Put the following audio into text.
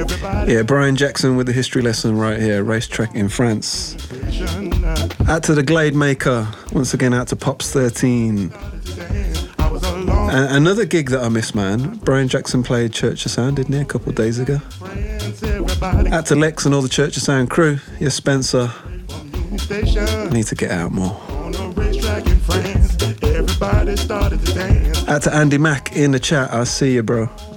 Yeah, Brian Jackson with the history lesson right here, racetrack in France. Out to the Glade Maker, once again out to Pops 13. And another gig that I missed, man. Brian Jackson played Church of Sound, didn't he, a couple of days ago? Out to Lex and all the Church of Sound crew. Yes, Spencer. I need to get out more. Out to Andy Mack in the chat. I see you, bro.